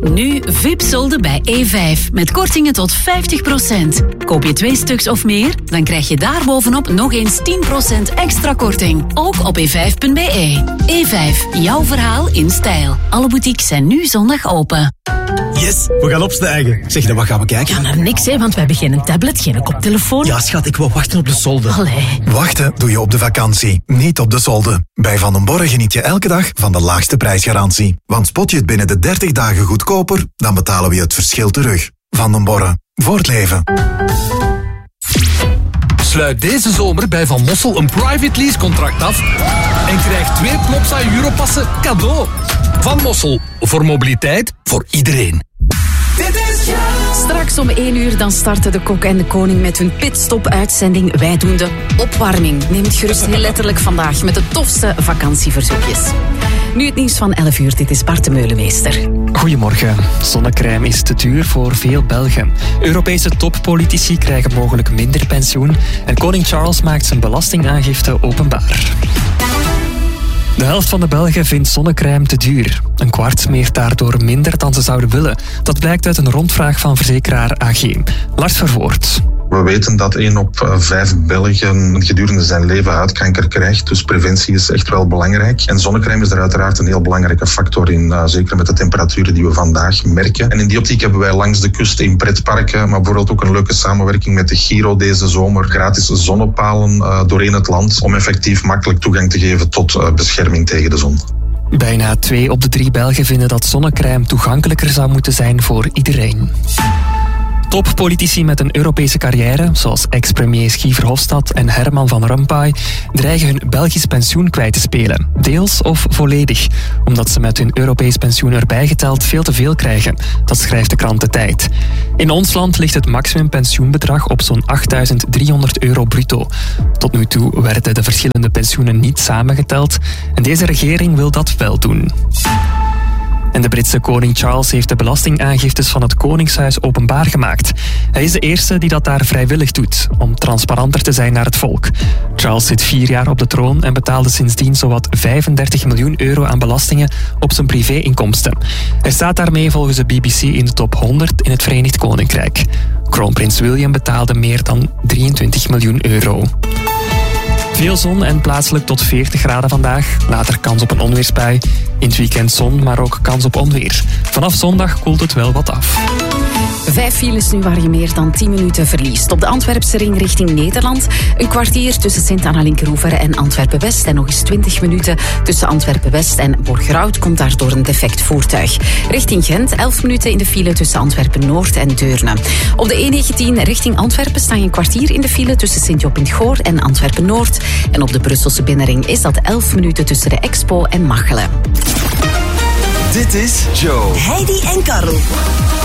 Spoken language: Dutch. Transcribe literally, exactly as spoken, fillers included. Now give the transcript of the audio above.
Nu V I P-solden bij E vijf. Met kortingen tot vijftig procent. Koop je twee stuks of meer, dan krijg je daarbovenop nog eens tien procent extra korting. Ook op e vijf punt b e. E vijf, jouw verhaal in stijl. Alle boutiques zijn nu zondag open. Yes, we gaan opstijgen. Zeg, dan wat gaan we kijken? Ja, naar niks, hè, want we hebben geen tablet, geen koptelefoon. Ja, schat, ik wil wachten op de solden. Allee. Wachten doe je op de vakantie, niet op de solden. Bij Van den Borre geniet je elke dag van de laagste prijsgarantie. Want spot je het binnen de dertig dagen goedkoper, dan betalen we je het verschil terug. Van den Borre, voor het leven. Sluit deze zomer bij Van Mossel een private lease contract af en krijg twee Plopsa Europassen cadeau. Van Mossel, voor mobiliteit, voor iedereen. Straks om één uur dan starten de Kok en de Koning met hun pitstop-uitzending. Wij doen de opwarming. Neem het gerust heel letterlijk vandaag met de tofste vakantieverzoekjes. Nu het nieuws van elf uur. Dit is Bart de Meulemeester. Goedemorgen. Zonnecrème is te duur voor veel Belgen. Europese toppolitici krijgen mogelijk minder pensioen. En koning Charles maakt zijn belastingaangifte openbaar. De helft van de Belgen vindt zonnecrème te duur. Een kwart smeert daardoor minder dan ze zouden willen. Dat blijkt uit een rondvraag van verzekeraar A G. Lars Vervoort. We weten dat één op vijf Belgen gedurende zijn leven huidkanker krijgt. Dus preventie is echt wel belangrijk. En zonnecrème is er uiteraard een heel belangrijke factor in. Uh, zeker met de temperaturen die we vandaag merken. En in die optiek hebben wij langs de kust in pretparken, maar bijvoorbeeld ook een leuke samenwerking met de Giro deze zomer. Gratis zonnepalen uh, doorheen het land om effectief makkelijk toegang te geven tot uh, bescherming tegen de zon. Bijna twee op de drie Belgen vinden dat zonnecrème toegankelijker zou moeten zijn voor iedereen. Toppolitici met een Europese carrière, zoals ex-premiers Guy Verhofstadt en Herman van Rompuy, dreigen hun Belgisch pensioen kwijt te spelen. Deels of volledig. Omdat ze met hun Europees pensioen erbij geteld veel te veel krijgen. Dat schrijft de krant De Tijd. In ons land ligt het maximum pensioenbedrag op zo'n achtduizend driehonderd euro bruto. Tot nu toe werden de verschillende pensioenen niet samengeteld. En deze regering wil dat wel doen. En de Britse koning Charles heeft de belastingaangiftes van het Koningshuis openbaar gemaakt. Hij is de eerste die dat daar vrijwillig doet, om transparanter te zijn naar het volk. Charles zit vier jaar op de troon en betaalde sindsdien zowat vijfendertig miljoen euro aan belastingen op zijn privé-inkomsten. Hij staat daarmee volgens de B B C in de top honderd in het Verenigd Koninkrijk. Kroonprins William betaalde meer dan drieëntwintig miljoen euro. Veel zon en plaatselijk tot veertig graden vandaag. Later kans op een onweersbui. In het weekend zon, maar ook kans op onweer. Vanaf zondag koelt het wel wat af. Vijf files nu waar je meer dan tien minuten verliest. Op de Antwerpse ring richting Nederland. Een kwartier tussen Sint-Anna-Linkeroever en Antwerpen-West. En nog eens twintig minuten tussen Antwerpen-West en Borgerhout komt daardoor een defect voertuig. Richting Gent, elf minuten in de file tussen Antwerpen-Noord en Deurne. Op de E negentien richting Antwerpen sta je een kwartier in de file tussen Sint-Job in het Goor en Antwerpen-Noord. En op de Brusselse binnenring is dat elf minuten tussen de Expo en Machelen. Dit is Joe, Heidi en Karel.